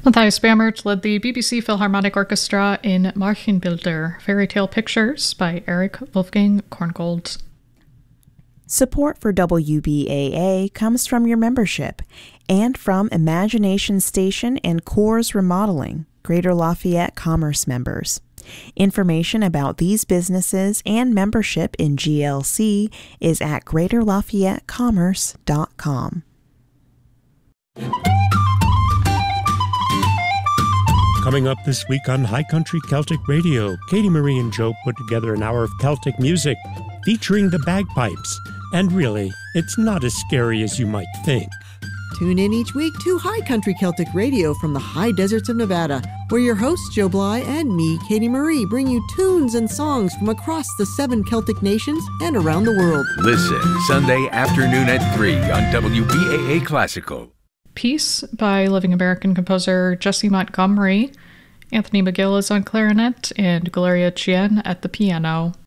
Matthias Bammert led the BBC Philharmonic Orchestra in Märchenbilder, Fairy Tale Pictures by Eric Wolfgang Korngold. Support for WBAA comes from your membership and from Imagination Station and Coors Remodeling, Greater Lafayette Commerce members. Information about these businesses and membership in GLC is at greaterlafayettecommerce.com. Coming up this week on High Country Celtic Radio, Katie Marie and Joe put together an hour of Celtic music featuring the bagpipes. And really, it's not as scary as you might think. Tune in each week to High Country Celtic Radio from the high deserts of Nevada, where your hosts Joe Bly and me, Katie Marie, bring you tunes and songs from across the 7 Celtic nations and around the world. Listen Sunday afternoon at 3 on WBAA Classical. Peace by living American composer Jesse Montgomery. Anthony McGill is on clarinet and Gloria Chien at the piano.